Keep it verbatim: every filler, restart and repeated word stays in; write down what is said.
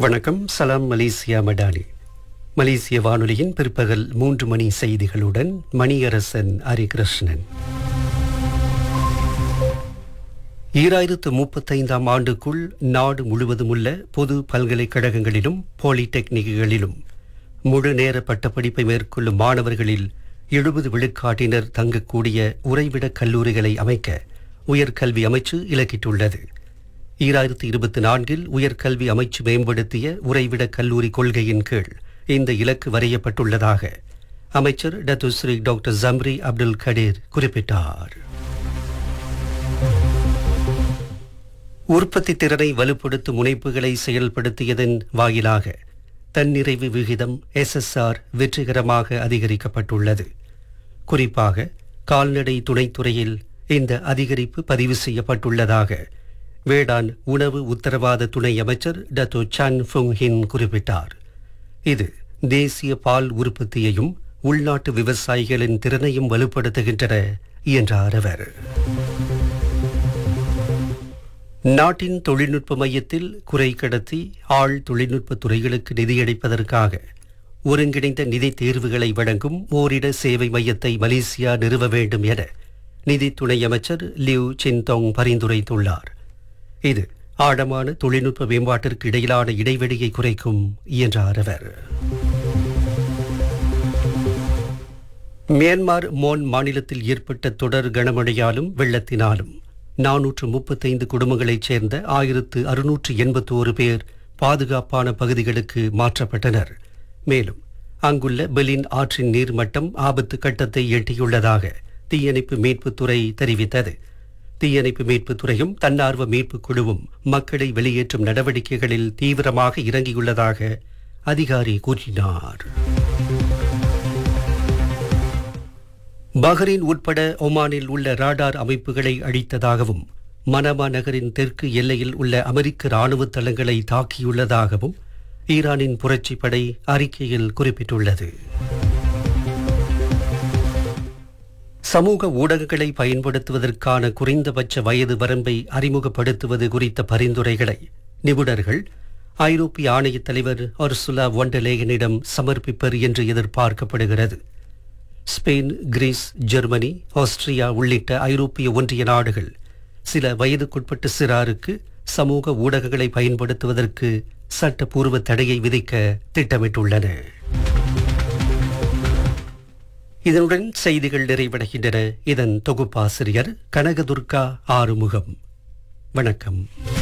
வணக்கம். சலாம் மலேசியா மடானி. மலேசிய வானொலியின் பிற்பகல் மூன்று மணி செய்திகளுடன் மணியரசன் ஹரிகிருஷ்ணன். ஈராயிரத்து முப்பத்தைந்தாம் ஆண்டுக்குள் நாடு முழுவதும் உள்ள பொது பல்கலைக்கழகங்களிலும் பாலிடெக்னிக்குகளிலும் முழு நேர பட்டப்படிப்பை மேற்கொள்ளும் மாணவர்களில் எழுபது விழுக்காட்டினர் தங்கக்கூடிய உறைவிட கல்லூரிகளை அமைக்க உயர்கல்வி அமைச்சு இலக்கிட்டுள்ளது. ஈராயிரத்து இருபத்தி நான்கில் உயர்கல்வி அமைச்சு மேம்படுத்திய உறைவிட கல்லூரி கொள்கையின் கீழ் இந்த இலக்கு வரையப்பட்டுள்ளதாக அமைச்சர் டத்துஸ்ரீ டாக்டர் ஜம்ரி அப்துல் கடீர் குறிப்பிட்டார். உற்பத்தி திறனை வலுப்படுத்தும் முனைப்புகளை செயல்படுத்தியதன் வாயிலாக தன்னிறைவு விகிதம் எஸ்எஸ்ஆர் வெற்றிகரமாக அதிகரிக்கப்பட்டுள்ளது. குறிப்பாக கால்நடை துணைத்துறையில் இந்த அதிகரிப்பு பதிவு செய்யப்பட்டுள்ளதாக வேளாண் உணவு உத்தரவாத துணை அமைச்சர் டத்தோ சான் ஃபுங் ஹின் குறிப்பிட்டார். இது தேசிய பால் உற்பத்தியையும் உள்நாட்டு விவசாயிகளின் திறனையும் வலுப்படுத்துகின்றன என்றார் அவர். நாட்டின் தொழில்நுட்ப மையத்தில் குறை கடத்தி ஆள் தொழில்நுட்ப துறைகளுக்கு நிதியளிப்பதற்காக ஒருங்கிணைந்த நிதி தேர்வுகளை வழங்கும் ஓரிட சேவை மையத்தை மலேசியா நிறுவ வேண்டும் என நிதி துணை அமைச்சர் லியூ சின்தோங் பரிந்துரைத்துள்ளார். இது ஆழமான தொழில்நுட்ப மேம்பாட்டிற்கு இடையிலான இடைவெளியை குறைக்கும் என்றார் அவர். மியான்மர் மோன் மாநிலத்தில் ஏற்பட்ட தொடர் கனமழையாலும் வெள்ளத்தினாலும் நானூற்று முப்பத்தைந்து குடும்பங்களைச் சேர்ந்த ஆயிரத்து அறுநூற்று எண்பத்தோரு பேர் பாதுகாப்பான பகுதிகளுக்கு மாற்றப்பட்டனர். மேலும் அங்குள்ள பெலின் ஆற்றின் நீர்மட்டம் ஆபத்து கட்டத்தை எட்டியுள்ளதாக தீயணைப்பு மீட்புத்துறை தெரிவித்தது. தீயணைப்பு மீட்புத் துறையும் தன்னார்வ மீட்புக் குழுவும் மக்களை வெளியேற்றும் நடவடிக்கைகளில் தீவிரமாக இறங்கியுள்ளதாக அதிகாரி கூறினார். பஹ்ரைன் உட்பட ஒமானில் உள்ள ராடார் அமைப்புகளை அழித்ததாகவும் மனமா நகரின் தெற்கு எல்லையில் உள்ள அமெரிக்க ராணுவ தளங்களை தாக்கியுள்ளதாகவும் ஈரானின் புரட்சிப்படை அறிக்கையில் குறிப்பிட்டுள்ளது. சமூக ஊடகங்களை பயன்படுத்துவதற்கான குறைந்தபட்ச வயது வரம்பை அறிமுகப்படுத்துவது குறித்த பரிந்துரைகளை நிபுணர்கள் ஐரோப்பிய ஆணையத் தலைவர் உர்சுலா வொண்டர்லேயனிடம் சமர்ப்பிப்பர் என்று எதிர்பார்க்கப்படுகிறது. ஸ்பெயின், கிரீஸ், ஜெர்மனி, ஆஸ்திரியா உள்ளிட்ட ஐரோப்பிய ஒன்றிய நாடுகள் சில வயதுக்குட்பட்ட சிறாருக்கு சமூக ஊடகங்களை பயன்படுத்துவதற்கு சட்டப்பூர்வ தடையை விதிக்க திட்டமிட்டுள்ளன. இதனுடன் செய்திகள் நிறைவடைகின்றன. இதன் தொகுப்பாசிரியர் கனகதுர்கா ஆறுமுகம். வணக்கம்.